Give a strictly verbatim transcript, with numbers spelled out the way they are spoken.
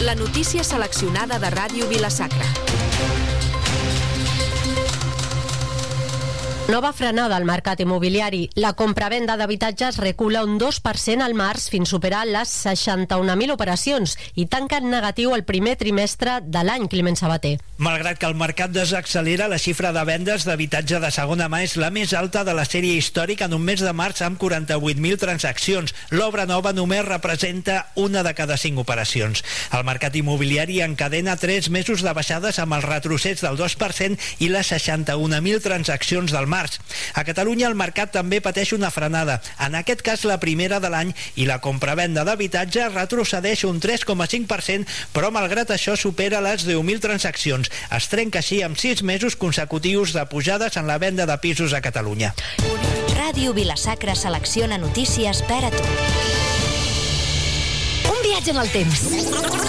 La notícia seleccionada de Ràdio Vila-sacra. Nova frenada al mercat immobiliari. La compravenda d'habitatges recula un dos per cent al març fins superar les seixanta-un mil operacions i tanca en negatiu el primer trimestre de l'any, Climent Sabater. Malgrat que el mercat desaccelera, la xifra de vendes d'habitatge de segona mà és la més alta de la sèrie històrica en un mes de març amb quaranta-vuit mil transaccions. L'obra nova només representa una de cada cinc operacions. El mercat immobiliari encadena tres mesos de baixades amb el retrocés del dos per cent i les seixanta-un mil transaccions del març. A Catalunya el mercat també pateix una frenada, en aquest cas la primera de l'any, i la compravenda d'habitatge retrocedeix un tres coma cinc per cent, però malgrat això supera les deu mil transaccions. Es trenca així amb sis mesos consecutius de pujades en la venda de pisos a Catalunya. Ràdio Vila-sacra selecciona notícies per a tu. Un viatge en el temps.